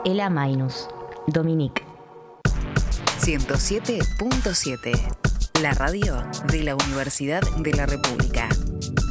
Ela Mainus, Dominique. 107.7, la radio de la Universidad de la República.